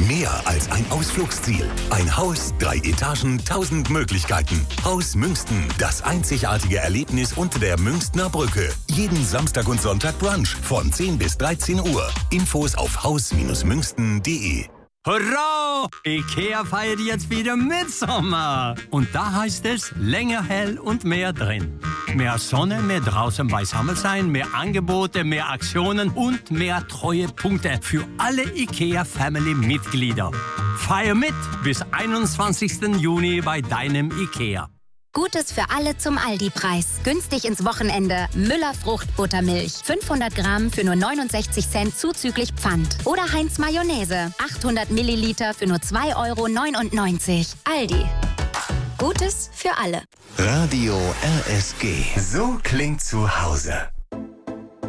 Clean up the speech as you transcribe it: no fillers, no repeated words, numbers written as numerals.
Mehr als ein Ausflugsziel. Ein Haus, 3 Etagen, 1000 Möglichkeiten. Haus Münsten, das einzigartige Erlebnis unter der Münstner Brücke. Jeden Samstag und Sonntag Brunch von 10 bis 13 Uhr. Infos auf haus-münsten.de. Hurra! IKEA feiert jetzt wieder Mitsommer. Und da heißt es länger hell und mehr drin. Mehr Sonne, mehr draußen beisammen sein, mehr Angebote, mehr Aktionen und mehr Treuepunkte für alle IKEA-Family-Mitglieder. Feier mit bis 21. Juni bei deinem IKEA. Gutes für alle zum Aldi-Preis. Günstig ins Wochenende. Müller Fruchtbuttermilch. 500 Gramm für nur 69 Cent zuzüglich Pfand. Oder Heinz Mayonnaise. 800 Milliliter für nur 2,99 €. Aldi. Gutes für alle. Radio RSG. So klingt zu Hause.